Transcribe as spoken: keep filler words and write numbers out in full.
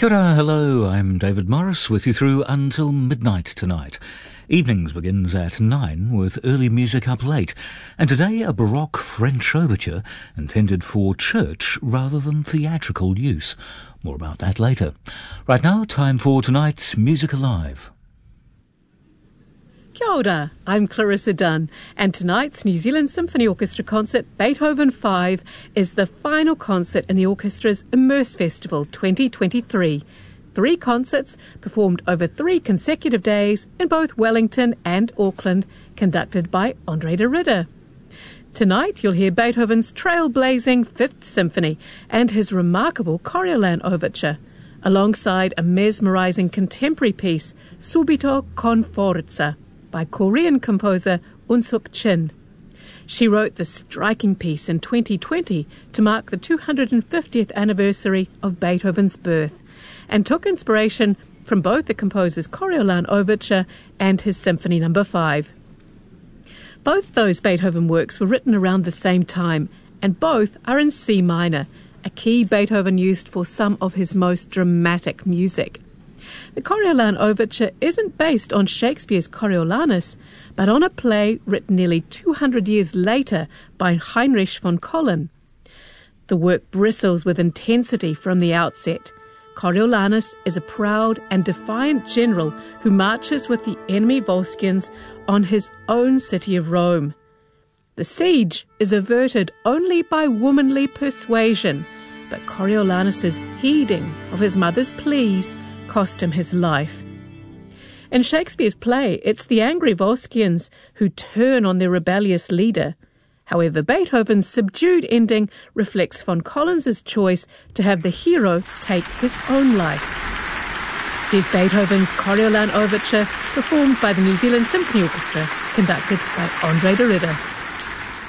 Kia ora, hello, I'm David Morris with you through until midnight tonight. Evenings begins at nine with early music up late, and today a Baroque French overture intended for church rather than theatrical use. More about that later. Right now, time for tonight's Music Alive. Kia ora, I'm Clarissa Dunn, and tonight's New Zealand Symphony Orchestra concert, Beethoven five, is the final concert in the orchestra's Immerse Festival twenty twenty-three. Three concerts performed over three consecutive days in both Wellington and Auckland, conducted by Andre de Ridder. Tonight you'll hear Beethoven's trailblazing Fifth Symphony and his remarkable Coriolan Overture, alongside a mesmerizing contemporary piece, Subito con Forza, by Korean composer Eun Suk Chin. She wrote the striking piece in twenty twenty to mark the two hundred fiftieth anniversary of Beethoven's birth, and took inspiration from both the composer's Coriolan Overture and his Symphony Number five. Both those Beethoven works were written around the same time, and both are in C minor, a key Beethoven used for some of his most dramatic music. The Coriolan Overture isn't based on Shakespeare's Coriolanus, but on a play written nearly two hundred years later by Heinrich von Collin. The work bristles with intensity from the outset. Coriolanus is a proud and defiant general who marches with the enemy Volscians on his own city of Rome. The siege is averted only by womanly persuasion, but Coriolanus's heeding of his mother's pleas cost him his life. In Shakespeare's play, it's the angry Volscians who turn on their rebellious leader. However, Beethoven's subdued ending reflects von Collins's choice to have the hero take his own life. Here's Beethoven's Coriolan Overture, performed by the New Zealand Symphony Orchestra, conducted by Andre de Ridder.